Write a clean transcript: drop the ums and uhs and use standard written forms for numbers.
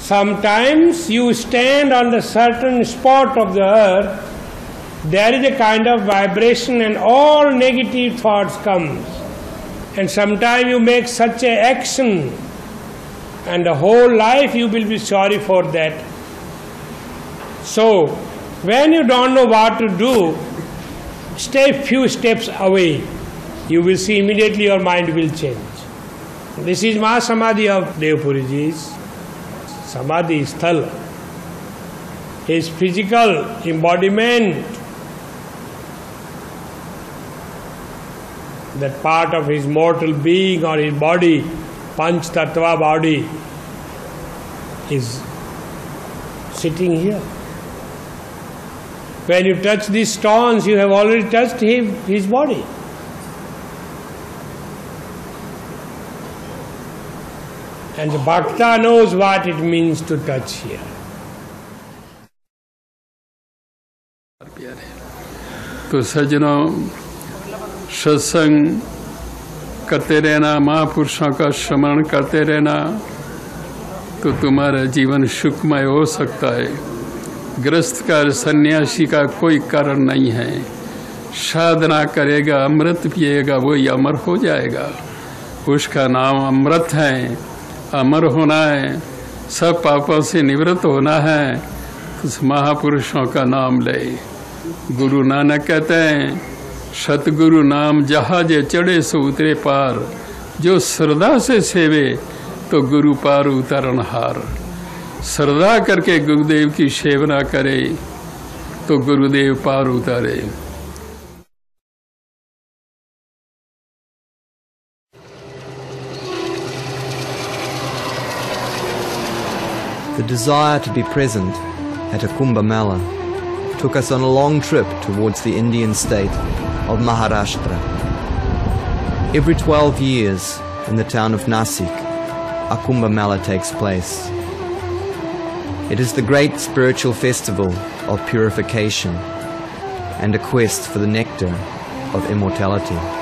Sometimes you stand on a certain spot of the earth, there is a kind of vibration and all negative thoughts comes. And sometimes you make such an action and the whole life you will be sorry for that. So, when you don't know what to do, stay few steps away. You will see immediately your mind will change. This is Mahasamadhi of Devpuriji's Samadhi Sthal. His physical embodiment, that part of his mortal being or his body, Panch Tattva body, is sitting here. When you touch these stones, you have already touched his body. And the Bhakta knows what it means to touch here. तो सज्जनों, सत्संग करते रहना, महापुरुषों का स्मरण करते रहना, तो तुम्हारा जीवन सुखमय हो सकता है। गृहस्थ का, सन्यासी का कोई कारण नहीं है। साधना करेगा, अमृत पिएगा, वही अमर हो जाएगा। उसका नाम अमृत है, अमर होना है, सब पापों से निवृत्त होना है, तो उस महापुरुषों का नाम ले। गुरु नानक कहते हैं, सतगुरु नाम जहाजे चढ़े सो उतरे पार, जो श्रद्धा से सेवे तो गुरु पार उतरनहार। श्रद्धा करके गुरुदेव की सेवना करे तो गुरुदेव पार उतारे। The desire to be present at a Kumbh Mela took us on a long trip towards the Indian state of Maharashtra. Every 12 years in the town of Nasik, a Kumbh Mela takes place. It is the great spiritual festival of purification and a quest for the nectar of immortality.